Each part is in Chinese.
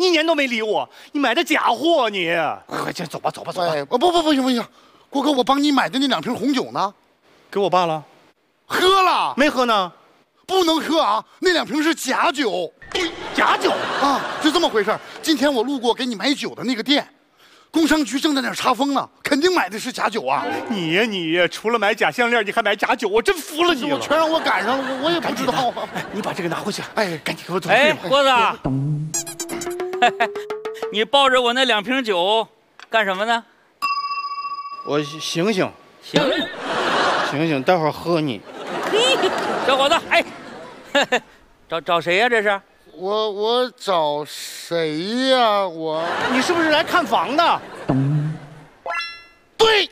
一年都没理我，你买的假货你！快先走吧，走吧，走吧。 哎，不行，郭哥，我帮你买的那2瓶红酒呢？ 给我爸了， 喝了没喝呢？ 不能喝啊，那2瓶是假酒。 假酒啊，就这么回事儿。今天我路过给你买酒的那个店，工商局正在那儿查封呢，肯定买的是假酒啊！ 你呀，除了买假项链，你还买假酒，我真服了你了。 全让我赶上了，我也不知道。 哎，你把这个拿回去， 哎， 赶紧给我走。 哎，郭子，你抱着我那2瓶酒干什么呢？ 我醒醒， 行， 待会儿喝你。 嘿，小伙子，哎，找谁呀？这是？ 我找谁呀？ 你是不是来看房的？ 对。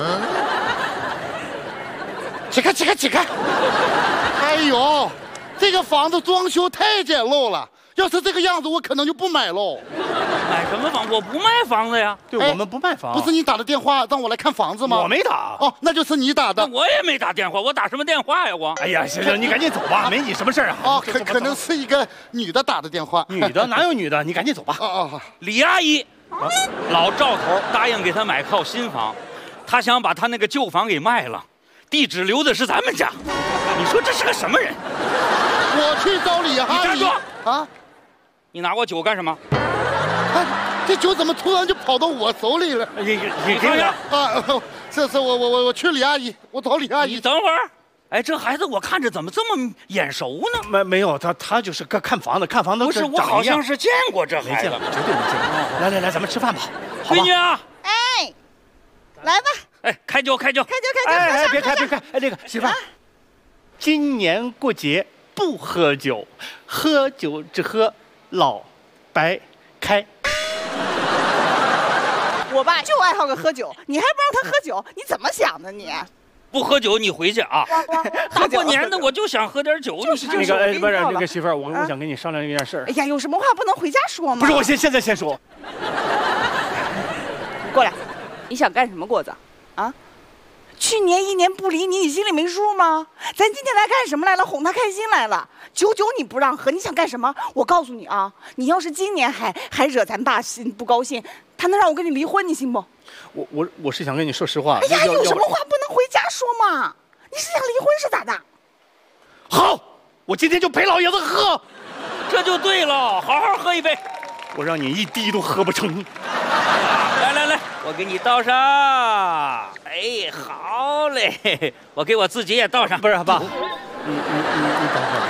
起开！哎呦，这个房子装修太简陋了，要是这个样子，我可能就不买喽。 买什么房？我不卖房子呀。 对，我们不卖房。 不是你打的电话让我来看房子吗？ 我没打。 哦，那就是你打的。 我也没打电话，我打什么电话呀？我。 哎呀，行，你赶紧走吧，没你什么事啊。 哦，可能是一个女的打的电话。 女的哪有女的？你赶紧走吧。 李阿姨，老赵头答应给她买套新房，她想把她那个旧房给卖了，地址留的是咱们家。你说这是个什么人？ 我去找李阿姨。 你站住！ 啊！ 你拿我酒干什么？ 这酒怎么突然就跑到我手里了？ 你给我啊！这我去李阿姨，我找李阿姨。 你等会儿，哎，这孩子我看着怎么这么眼熟呢？ 没有，他就是看房子， 不是，我好像是见过这孩子， 绝对没见过。来，咱们吃饭吧。 闺女啊， 哎，来吧。 哎，开酒。 哎，别开！哎，那个媳妇儿，今年过节不喝酒，喝酒只喝老白开。 我爸就爱好个喝酒，你还不让他喝酒，你怎么想的你？ 不喝酒你回去啊！大过年的我就想喝点酒。 就是那个不是那个媳妇儿，我想跟你商量一件事儿。 哎呀，有什么话不能回家说吗？ 不是，我现在先说。 你过来，你想干什么，郭子？啊？去年1年不理你，你心里没数吗？咱今天来干什么来了？哄他开心来了。酒你不让喝，你想干什么？我告诉你啊，你要是今年还惹咱爸心不高兴，他能让我跟你离婚，你信不？ 我是想跟你说实话。 哎呀，有什么话不能回家说嘛？你是想离婚是咋的？ 好，我今天就陪老爷子喝， 这就对了，好好喝一杯。 我让你一滴都喝不成。 来，我给你倒上。哎，好嘞，我给我自己也倒上。 不是爸，你等会儿。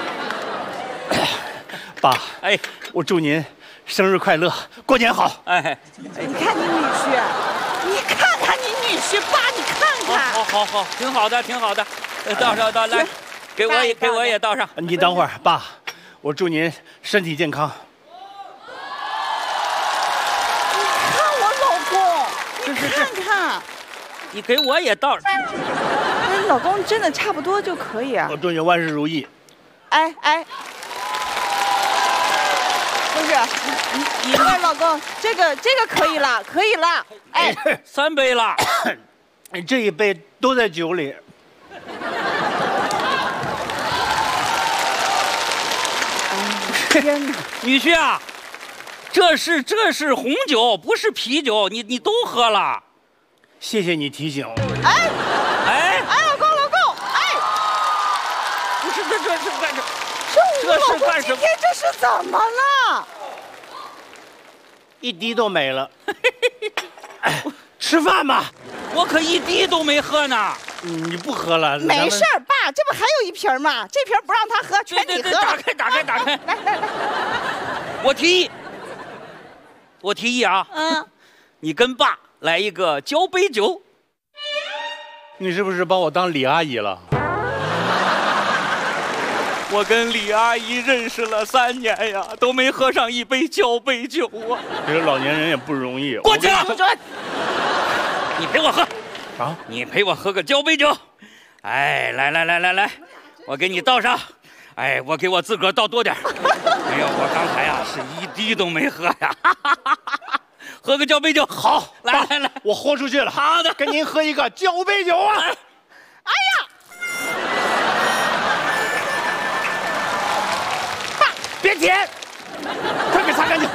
爸， 哎， 我祝您生日快乐，过年好。 哎， 你看你女婿，你看看你女婿，爸，你看看。 好，挺好的。倒上，来，给我也倒上。 你等会儿，爸，我祝您身体健康。 你看看， 你给我也倒。 哎，老公真的差不多就可以啊。 我祝你万事如意。 哎，不是，你老公，这个可以了。哎 ，3杯了， 这一杯都在酒里。 天哪， 女婿啊！这是红酒，不是啤酒，你都喝了。 谢谢你提醒。 哎，老公，哎， 不是这是干什么？ 这是干什么？今天这是怎么了？ 一滴都没了。哎，吃饭吧。 我可一滴都没喝呢。 你不喝了？ 没事儿，爸，这不还有一瓶吗？这瓶不让他喝，全你喝。 打开。 来。 我提议啊，你跟爸来一个交杯酒。 你是不是把我当李阿姨了？ 我跟李阿姨认识了3年呀，都没喝上一杯交杯酒啊。 其实老年人也不容易。 过去了，你陪我喝啊！ 你陪我喝个交杯酒。哎，来，我给你倒上。哎，我给我自个儿倒多点。哎呦，我刚才呀是一滴都没喝呀。喝个交杯酒。 好， 来， 我豁出去了。 好的， 跟您喝一个交杯酒啊！ 哎呀， 爸，别舔，快给擦干净。